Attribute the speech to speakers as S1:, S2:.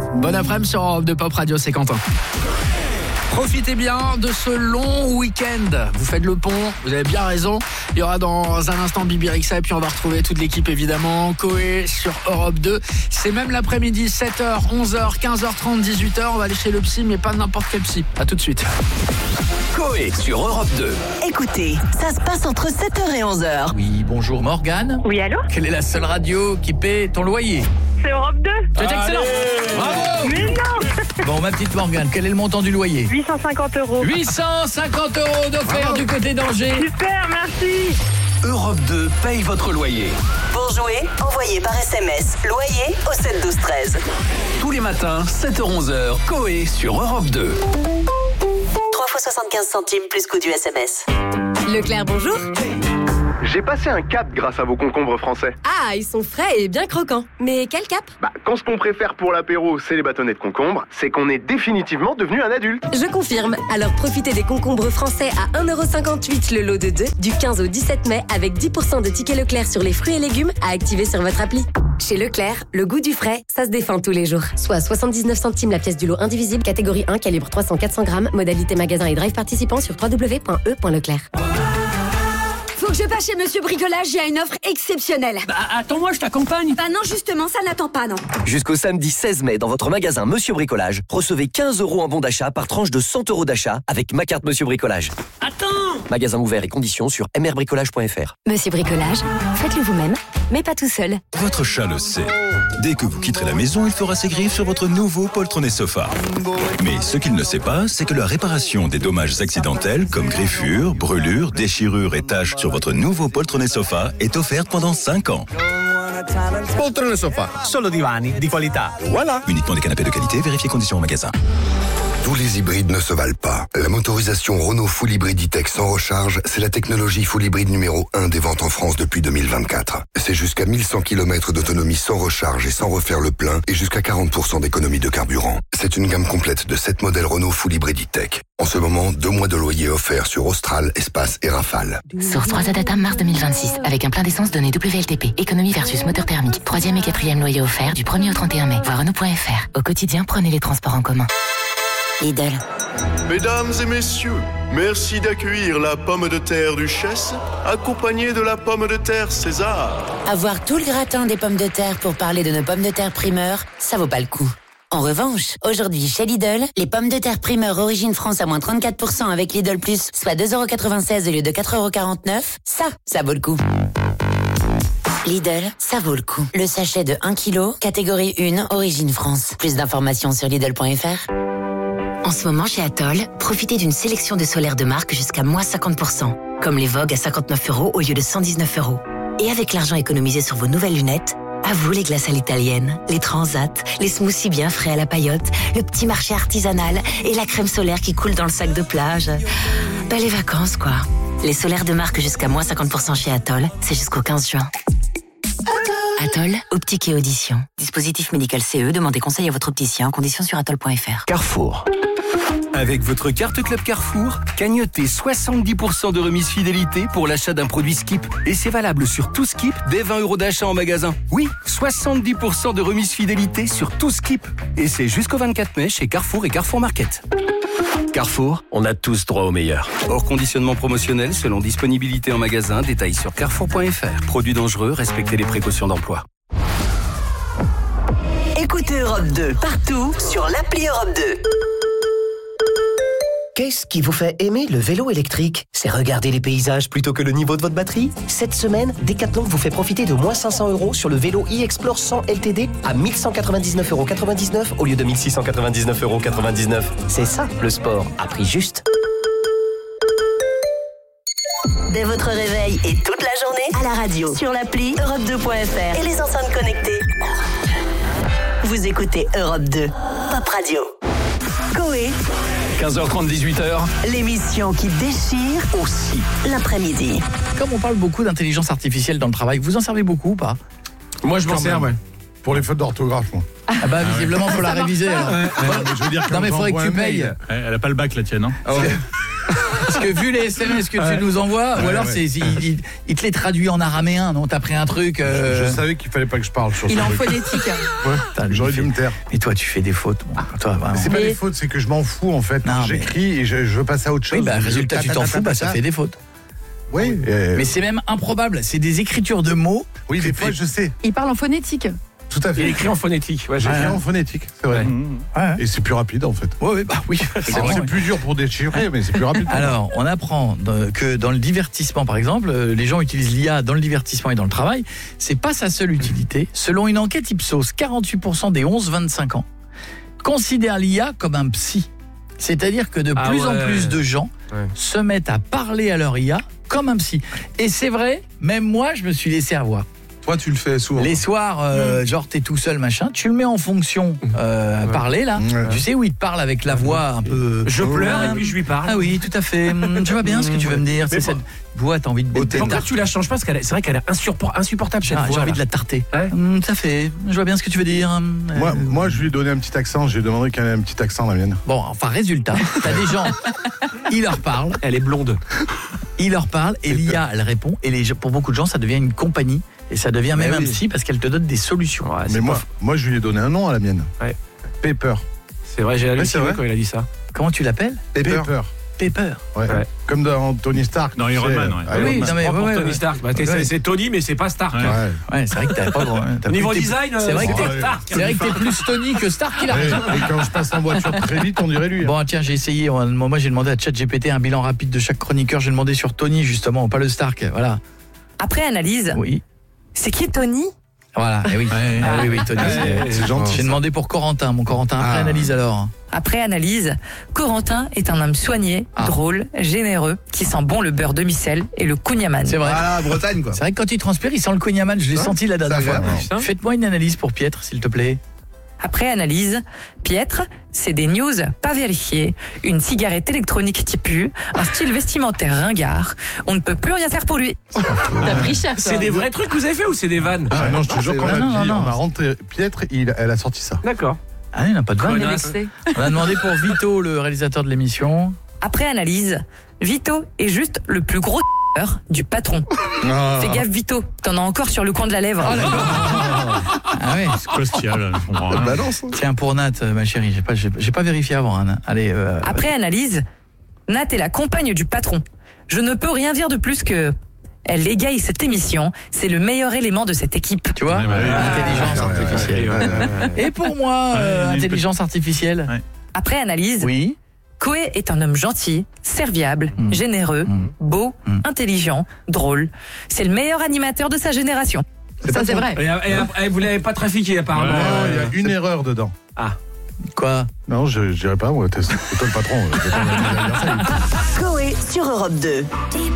S1: Bon après-midi sur Europe 2 Pop Radio, c'est Quentin. Profitez bien de ce long week-end. Vous faites le pont, vous avez bien raison. Il y aura dans un instant Bibi Rexha et puis on va retrouver toute l'équipe évidemment. Coé sur Europe 2. C'est même l'après-midi, 7h, 11h, 15h30, 18h. On va aller chez le psy, mais pas n'importe quel psy. À tout de suite.
S2: Coé sur Europe 2.
S3: Écoutez, ça se passe entre 7h et 11h.
S1: Oui, bonjour Morgane.
S4: Oui, allô?
S1: Quelle est la seule radio qui paie ton loyer?
S4: C'est Europe 2.
S1: C'est excellent. Bravo.
S4: Mais non.
S1: Bon, ma petite Morgane, quel est le montant du loyer?
S4: 850 €.
S1: 850 € d'offert du côté d'Angers.
S4: Super, merci.
S2: Europe 2 paye votre loyer.
S3: Pour jouer, envoyez par SMS loyer au 7 12 13.
S2: Tous les matins, 7h-11h, Coé sur Europe 2.
S3: 3 fois 75 centimes plus coût du SMS.
S5: Leclerc, bonjour.
S6: J'ai passé un cap grâce à vos concombres français.
S5: Ah, ils sont frais et bien croquants. Mais quel cap?
S6: Quand ce qu'on préfère pour l'apéro, c'est les bâtonnets de concombre, c'est qu'on est définitivement devenu un adulte.
S5: Je confirme. Alors profitez des concombres français à 1,58 € le lot de 2 du 15 au 17 mai avec 10% de tickets Leclerc sur les fruits et légumes à activer sur votre appli. Chez Leclerc, le goût du frais, ça se défend tous les jours. Soit 79 centimes la pièce du lot indivisible, catégorie 1, calibre 300-400 grammes, modalité magasin et drive participant sur www.e.leclerc.
S7: Faut que je passe chez Monsieur Bricolage, il y a une offre exceptionnelle.
S1: Attends-moi, je t'accompagne.
S7: Non, justement, ça n'attend pas, non.
S8: Jusqu'au samedi 16 mai, dans votre magasin Monsieur Bricolage, recevez 15 € en bon d'achat par tranche de 100 € d'achat avec ma carte Monsieur Bricolage.
S1: Attends.
S8: Magasin ouvert et conditions sur mrbricolage.fr.
S5: Monsieur Bricolage, faites-le vous-même, mais pas tout seul.
S9: Votre chat le sait. Dès que vous quitterez la maison, il fera ses griffes sur votre nouveau poltronné sofa. Mais ce qu'il ne sait pas, c'est que la réparation des dommages accidentels, comme griffures, brûlures, déchirures et taches sur votre nouveau poltronné sofa, est offerte pendant 5 ans.
S10: Poltrone sofa, solo divani di qualità. Voilà.
S9: Uniquement des canapés de qualité, vérifiez conditions en magasin.
S11: Tous les hybrides ne se valent pas. La motorisation Renault Full Hybrid E-Tech sans recharge, c'est la technologie full hybride numéro 1 des ventes en France depuis 2024. C'est jusqu'à 1100 km d'autonomie sans recharge et sans refaire le plein et jusqu'à 40% d'économie de carburant. C'est une gamme complète de 7 modèles Renault Full Hybrid E-Tech. En ce moment, 2 mois de loyer offerts sur Austral, Espace et Rafale.
S12: Source 3 Data mars 2026 avec un plein d'essence donné WLTP. Économie versus moteur thermique. 3e et 4e loyer offert du 1er au 31 mai. Voir Renault.fr. Au quotidien, prenez les transports en commun. Lidl.
S13: Mesdames et messieurs, merci d'accueillir la pomme de terre Duchesse, accompagnée de la pomme de terre César.
S12: Avoir tout le gratin des pommes de terre pour parler de nos pommes de terre primeur, ça vaut pas le coup. En revanche, aujourd'hui chez Lidl, les pommes de terre primeur origine France à moins 34% avec Lidl Plus, soit 2,96 € au lieu de 4,49 €, ça vaut le coup. Lidl, ça vaut le coup. Le sachet de 1 kg, catégorie 1, origine France. Plus d'informations sur Lidl.fr. En ce moment, chez Atoll, profitez d'une sélection de solaires de marque jusqu'à moins 50%, comme les Vogue à 59 € au lieu de 119 €. Et avec l'argent économisé sur vos nouvelles lunettes, à vous les glaces à l'italienne, les transats, les smoothies bien frais à la paillote, le petit marché artisanal et la crème solaire qui coule dans le sac de plage. Les vacances, quoi. Les solaires de marque jusqu'à moins 50% chez Atoll, c'est jusqu'au 15 juin. Atoll, optique et audition. Dispositif médical CE, demandez conseil à votre opticien, conditions sur atoll.fr.
S2: Carrefour. Avec votre carte Club Carrefour, cagnotez 70% de remise fidélité pour l'achat d'un produit Skip. Et c'est valable sur tout Skip dès 20 € d'achat en magasin. Oui, 70% de remise fidélité sur tout Skip. Et c'est jusqu'au 24 mai chez Carrefour et Carrefour Market.
S8: Carrefour, on a tous droit au meilleur.
S2: Hors conditionnement promotionnel selon disponibilité en magasin, détails sur carrefour.fr. Produits dangereux, respectez les précautions d'emploi.
S3: Écoutez Europe 2 partout sur l'appli Europe 2.
S14: Qu'est-ce qui vous fait aimer le vélo électrique? C'est regarder les paysages plutôt que le niveau de votre batterie? Cette semaine, Decathlon vous fait profiter de moins 500 € sur le vélo e-Explore 100 LTD à 1199,99 € au lieu de 1699,99 €. C'est ça, le sport, à prix juste.
S3: Dès votre réveil et toute la journée, à la radio, sur l'appli Europe2.fr et les enceintes connectées. Vous écoutez Europe 2, Pop Radio. Coé.
S2: 15h30, 18h.
S3: L'émission qui déchire aussi l'après-midi.
S1: Comme on parle beaucoup d'intelligence artificielle dans le travail, vous en servez beaucoup ou pas?
S10: Moi, je m'en sers, ouais. Pour les fautes d'orthographe, moi.
S1: Ah bah, visiblement, faut la réviser. Alors.
S10: Je veux dire,
S1: non, mais il faudrait que tu payes.
S15: Elle a pas le bac, la tienne, hein. Parce que vu les SMS que tu nous envoies, ou alors il te les traduit en araméen, non? T'as pris un truc...
S16: Je savais qu'il fallait pas que je parle sur ça.
S17: Il est en phonétique.
S16: J'aurais dû me taire.
S15: Mais toi, tu fais des fautes. Toi, vraiment.
S16: C'est pas des fautes, c'est que je m'en fous en fait. J'écris et je veux passer à autre chose.
S15: Oui, résultat, tu t'en fous, ça fait des fautes.
S16: Oui.
S15: Mais c'est même improbable. C'est des écritures de mots.
S16: Oui, des fois, je sais.
S17: Il parle en phonétique.
S16: Tout à fait.
S18: Il écrit en phonétique. Ouais,
S16: j'écris en phonétique, c'est vrai. Et c'est plus rapide en fait.
S15: Oui.
S16: C'est plus dur pour déchirer, mais c'est plus rapide.
S15: Alors, on apprend que dans le divertissement, par exemple, les gens utilisent l'IA dans le divertissement et dans le travail. C'est pas sa seule utilité. Selon une enquête Ipsos, 48% des 11-25 ans considèrent l'IA comme un psy. C'est-à-dire que de plus en plus de gens se mettent à parler à leur IA comme un psy. Et c'est vrai, même moi, je me suis laissé avoir.
S16: Toi, tu le fais souvent.
S15: Les soirs, genre t'es tout seul, machin, tu le mets en fonction parler là. Tu sais où il te parle avec la voix un peu...
S18: Je pleure et puis je lui parle.
S15: Ah oui, tout à fait. Je vois bien ce que tu veux me dire. C'est cette voix, t'as envie de bêter.
S18: Pourquoi tu la changes pas? Parce que c'est vrai qu'elle est insupportable cette voix.
S15: J'ai envie de la tarter. Ça fait. Je vois bien ce que tu veux dire.
S16: Moi, je lui ai donné un petit accent. J'ai demandé qu'elle ait un petit accent, la mienne.
S15: Bon, enfin, résultat, t'as des gens, il leur parle.
S18: Elle est blonde.
S15: Il leur parle et l'IA, elle répond. Et pour beaucoup de gens, ça devient une compagnie. Et ça devient même un psy parce qu'elle te donne des solutions.
S16: Mais moi, je lui ai donné un nom à la mienne. Pepper.
S18: C'est vrai, j'ai halluciné quand il a dit ça.
S15: Comment tu l'appelles?
S16: Pepper.
S15: Pepper.
S16: Comme dans Tony Stark.
S18: Dans Iron Man.
S15: Oui, non, mais
S18: Tony Stark. C'est Tony, mais c'est pas Stark.
S15: Ouais, c'est vrai que t'avais pas grand.
S18: Niveau design,
S15: c'est vrai que t'es plus Tony que Stark, il a raison.
S16: Et quand je passe en voiture très vite, on dirait lui.
S15: Bon, tiens, j'ai essayé. Moi, j'ai demandé à ChatGPT un bilan rapide de chaque chroniqueur. J'ai demandé sur Tony, justement, pas le Stark. Voilà.
S17: Après analyse.
S15: Oui.
S17: C'est qui Tony?
S15: Voilà, oui. Oui, Tony, c'est gentil. J'ai demandé pour Corentin, mon Corentin. Après analyse alors.
S17: Après analyse, Corentin est un homme soigné, drôle, généreux, qui sent bon le beurre demi-sel et le kouign-amann.
S15: C'est vrai.
S16: Ah, Bretagne quoi.
S15: C'est vrai que quand il transpire, il sent le kouign-amann. Je l'ai senti la dernière fois. Faites-moi une analyse pour Pietre, s'il te plaît.
S17: Après analyse, Pietre, c'est des news pas vérifiées, une cigarette électronique qui pue, un style vestimentaire ringard. On ne peut plus rien faire pour lui.
S7: T'as pris cher, toi.
S18: C'est des vrais trucs que vous avez fait ou c'est des vannes?
S16: Non, je te jure, quand on a rentré Pietre, elle a sorti ça.
S18: D'accord.
S15: Ah, il n'a pas de vanne. On a demandé pour Vito, le réalisateur de l'émission.
S17: Après analyse, Vito est juste le plus gros du patron. Fais gaffe Vito, t'en as encore sur le coin de la lèvre.
S15: Ah ouais.
S18: C'est costial.
S15: Tiens, pour Nat, ma chérie, j'ai pas vérifié avant. Hein. Allez.
S17: Après analyse, Nat est la compagne du patron. Je ne peux rien dire de plus que... Elle égaye cette émission, c'est le meilleur élément de cette équipe.
S15: Tu vois, intelligence artificielle. Et pour moi, intelligence artificielle.
S17: Après analyse,
S15: oui.
S17: Koé est un homme gentil, serviable, généreux, beau, intelligent, drôle. C'est le meilleur animateur de sa génération.
S7: Ça, c'est vrai.
S18: Et vous l'avez pas trafiqué apparemment.
S16: Il y a une erreur dedans.
S18: Ah.
S15: Quoi?
S16: Non, je dirais pas, moi, c'est toi le patron.
S3: Koé sur Europe 2.